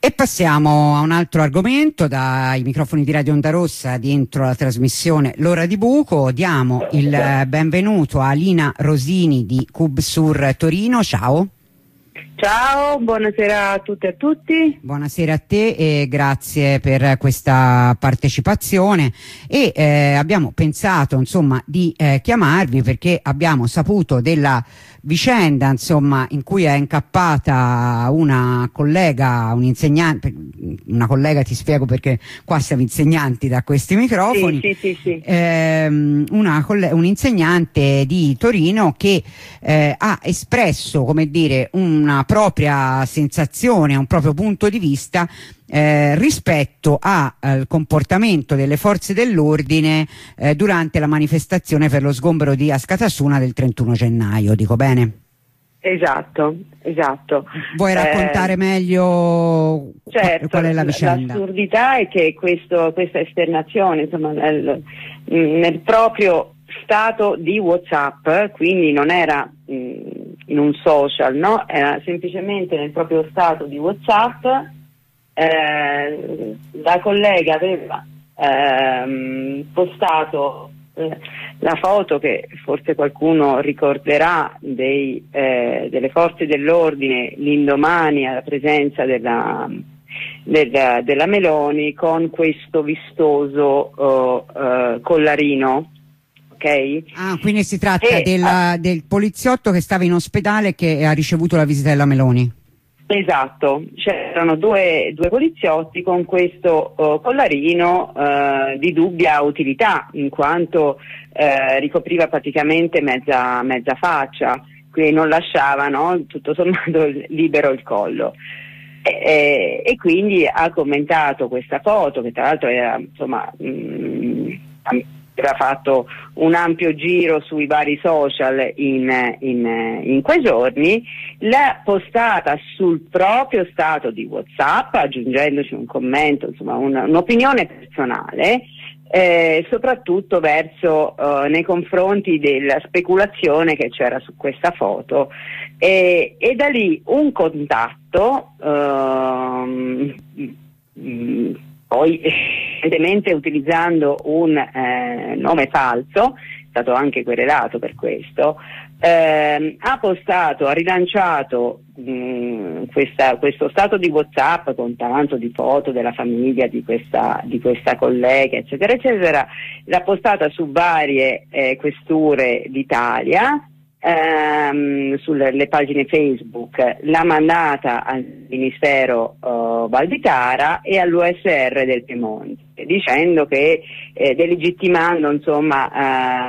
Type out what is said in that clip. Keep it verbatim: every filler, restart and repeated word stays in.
E passiamo a un altro argomento. Dai microfoni di Radio Onda Rossa, dentro la trasmissione L'Ora di Buco, diamo il benvenuto a Alina Rosini di Cubsur Torino. Ciao. Ciao, buonasera a tutte e a tutti. Buonasera a te e grazie per questa partecipazione. E eh, abbiamo pensato insomma di eh, chiamarvi perché abbiamo saputo della vicenda insomma in cui è incappata una collega, un insegnante, una collega, ti spiego perché qua siamo insegnanti da questi microfoni, sì, sì, sì, sì. Ehm, una un insegnante di Torino che eh, ha espresso, come dire, una propria sensazione, un proprio punto di vista Eh, rispetto al eh, comportamento delle forze dell'ordine eh, durante la manifestazione per lo sgombero di Askatasuna del trentuno gennaio, dico bene? Esatto, esatto. Vuoi raccontare eh, meglio certo, qual è la vicenda? L'assurdità è che questo, questa esternazione, insomma, nel, nel proprio stato di WhatsApp, quindi non era mh, in un social, no? Era semplicemente nel proprio stato di WhatsApp. Eh, la collega aveva ehm, postato eh, la foto che forse qualcuno ricorderà dei, eh, delle forze dell'ordine l'indomani alla presenza della, della, della Meloni con questo vistoso oh, eh, collarino. Okay. Ah, quindi si tratta e, della, ah, del poliziotto che stava in ospedale e che ha ricevuto la visita della Meloni. Esatto, c'erano due, due poliziotti con questo uh, collarino uh, di dubbia utilità, in quanto uh, ricopriva praticamente mezza, mezza faccia, quindi non lasciavano tutto sommato libero il collo. E, e, e quindi ha commentato questa foto, che tra l'altro era, insomma, mh, era fatto un ampio giro sui vari social in, in, in quei giorni, l'ha postata sul proprio stato di WhatsApp, aggiungendoci un commento, insomma un, un'opinione personale, eh, soprattutto verso eh, nei confronti della speculazione che c'era su questa foto, e, e da lì un contatto ehm, mh, poi evidentemente utilizzando un eh, nome falso, è stato anche querelato per questo, eh, ha postato, ha rilanciato mh, questa, questo stato di WhatsApp con tanto di foto della famiglia di questa, di questa collega, eccetera, eccetera, l'ha postata su varie eh, questure d'Italia, ehm, sulle pagine Facebook, l'ha mandata al Ministero uh, Valditara e all'U S R del Piemonte, dicendo che, eh, delegittimando insomma uh,